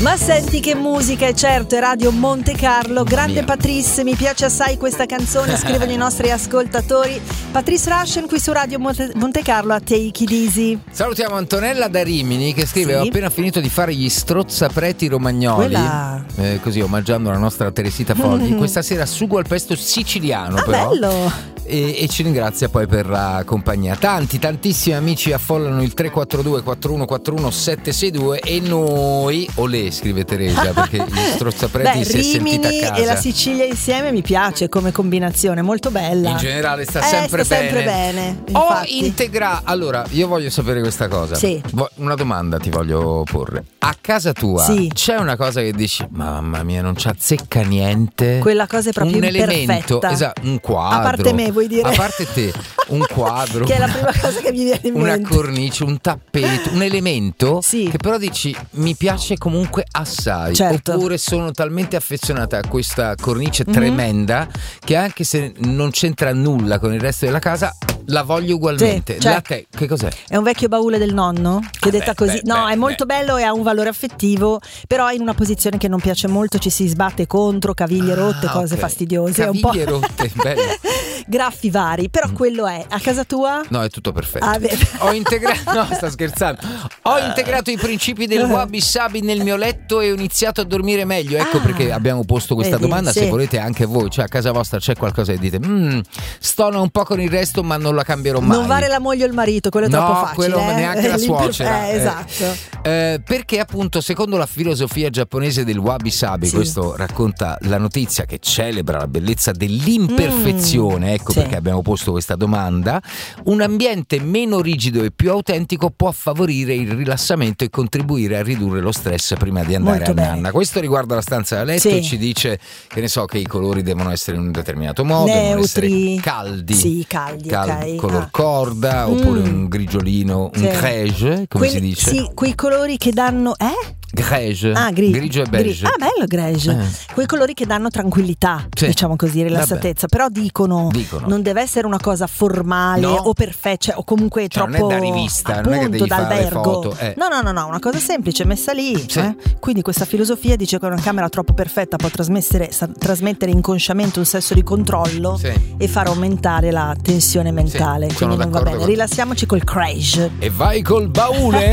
Ma senti che musica, è certo, è Radio Monte Carlo. Grande Patrice, mi piace assai questa canzone, scrivono i nostri ascoltatori. Patrice Rushen qui su Radio Monte Carlo a Take It Easy. Salutiamo Antonella da Rimini che scrive: ho appena finito di fare gli strozzapreti romagnoli, così omaggiando la nostra Teresita Fogli. Questa sera sugo al pesto siciliano, però bello. E ci ringrazia poi per la compagnia. Tantissimi amici affollano il 342 4141 762 e noi, olè, scrive Teresa, perché gli strozzapreti si è sentita a casa. E la Sicilia insieme mi piace come combinazione, molto bella. In generale sta sempre bene. Allora, io voglio sapere questa cosa. Sì. Una domanda ti voglio porre. A casa tua c'è una cosa che dici, mamma mia, non ci azzecca niente? Quella cosa è proprio un imperfetta. Elemento, esatto, un quadro. A parte me, vuoi dire? A parte te, un quadro. Che è la prima cosa che mi viene in mente. Una cornice, un tappeto, un elemento che però dici mi piace comunque assai. Certo. Oppure sono talmente affezionata a questa cornice tremenda che anche se non c'entra nulla con il resto della casa la voglio ugualmente. Che cos'è? È un vecchio baule del nonno che detta così. È molto bello e ha un valore affettivo, però è in una posizione che non piace molto, ci si sbatte contro, caviglie rotte, cose fastidiose. Caviglie rotte, bello. Graffi vari, però quello è. A casa tua? No, è tutto perfetto. Ho integrato, no, sto scherzando. Ho integrato i principi del wabi sabi nel mio letto e ho iniziato a dormire meglio. Ecco perché abbiamo posto questa domanda. Se volete anche voi, cioè a casa vostra c'è qualcosa che dite stona un po' con il resto ma non la cambierò mai. Non vale la moglie o il marito, quello è troppo facile. Quello neanche la suocera. Esatto. Perché appunto secondo la filosofia giapponese del wabi sabi, questo racconta la notizia che celebra la bellezza dell'imperfezione. Ecco perché abbiamo posto questa domanda. Un ambiente meno rigido e più autentico può favorire il rilassamento e contribuire a ridurre lo stress prima di andare a nanna. Questo riguarda la stanza da letto e ci dice che ne so che i colori devono essere in un determinato modo, devono essere caldi. Sì, caldi, color corda oppure un grigiolino, un grège, come si dice? Sì, quei colori che danno grège, grigio e beige. Bello grège. Quei colori che danno tranquillità, diciamo così, rilassatezza. Però dicono non deve essere una cosa formale o perfetta, o comunque troppo, non è da rivista, appunto, non è che devi fare le foto. No, una cosa semplice messa lì. Quindi questa filosofia dice che una camera troppo perfetta può trasmettere inconsciamente un senso di controllo e far aumentare la tensione mentale. Quindi non va bene. Rilassiamoci col crash. E vai col baule.